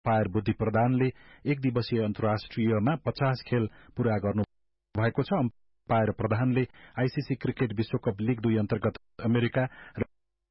Empire बुद्धि प्रधानले एक दिवसीय अन्तर्राष्ट्रियमा 50 खेल पूरा गर्नु भएको छ। अम्पायर प्रधानले आईसीसी क्रिकेट विश्वकप लीग 2 अन्तर्गत अमेरिका र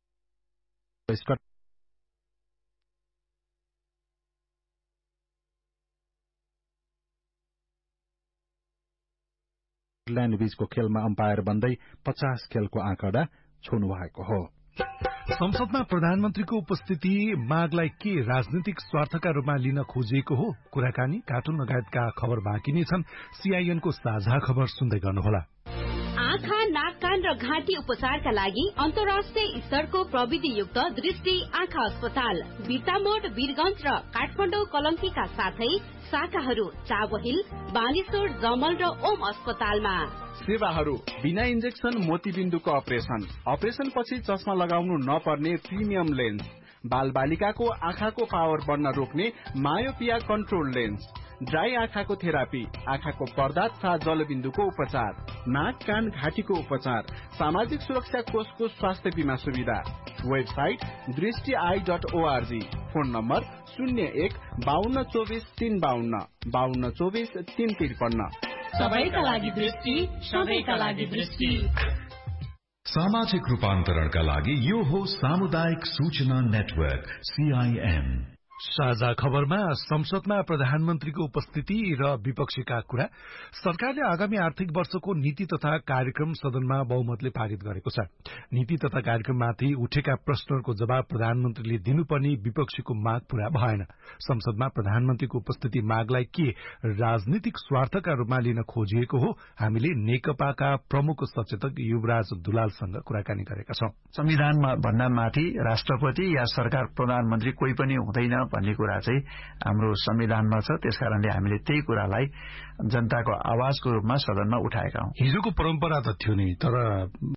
स्कटल्याण्ड बीचको खेलमा अम्पायर बन्दै 50 खेलको आँकडा छोड्नु भएको हो। संसदमा प्रधानमन्त्रीको उपस्थिति मागलाई के राजनीतिक स्वार्थका रूपमा लिन खोजिएको हो? कुराकानी, कार्टुन लगायतका खबर बाँकी नै छन्। सीआईएनको साझा खबर सुन्दै गर्नुहोला। आँखा, नाक, कान र घाँटी उपचारका लागि अन्तर्राष्ट्रिय स्तरको प्रविधियुक्त दृष्टि आँखा अस्पताल बिर्तामोड, वीरगंज र काठमाडौँ कलंकीका साथै शाखाहरू चाबहिल, बानेश्वर, जमल र ओम अस्पतालमा। सेवाहरू बिना इन्जेक्सन मोतीबिन्दुको अपरेसन पछि चस्मा लगाउनु नपर्ने प्रिमियम लेन्स, बाल बालिकाको आँखाको पावर बढ्न रोक्ने मायोपिया कन्ट्रोल लेन्स, ड्राई आँखाको थेरापी, आँखाको पर्दा तथा जलबिन्दुको उपचार, नाक, कान, घाँटीको उपचार, सामाजिक सुरक्षा कोषको स्वास्थ्य बीमा सुविधा। Website दृष्टि.org, phone number 01-5224-352, 5224-353। सबैका लागि दृष्टि, सबैका लागि दृष्टि। सामाजिक रूपान्तरणका लागि यो हो सामुदायिक सूचना नेटवर्क सीआईएम। साझा खबरमा संसदमा प्रधानमन्त्रीको उपस्थिति र विपक्षीका कुरा। सरकारले आगामी आर्थिक वर्षको नीति तथा कार्यक्रम सदनमा बहुमतले पारित गरेको छ। नीति तथा कार्यक्रममाथि उठेका प्रश्नहरूको जवाब प्रधानमन्त्रीले दिनुपर्ने विपक्षीको माग पूरा भएन। संसदमा प्रधानमन्त्रीको उपस्थिति मागलाई के राजनीतिक स्वार्थका रूपमा लिन खोजिएको हो? हामीले नेकपाका प्रमुख सचेतक युवराज दुलालसँग कुराकानी गरेका छौं। संविधानमा भन्दा माथि राष्ट्रपति या सरकार प्रधानमन्त्री कोही पनि हुँदैन भन्ने कुरा चाहिँ हाम्रो संविधानमा छ। त्यसकारणले हामीले त्यही कुरालाई जनताको आवाजको रूपमा सदनमा उठाएका हौं। हिजोको परम्परा त थियो नि, तर